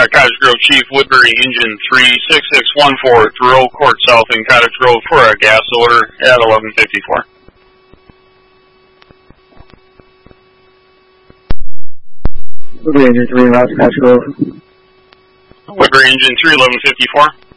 Cottage Grove Chief, Woodbury Engine 36614, Thoreau Court South in Cottage Grove for a gas order at 1154. Woodbury Engine 3, last Cottage Grove. Woodbury Engine 3, 1154.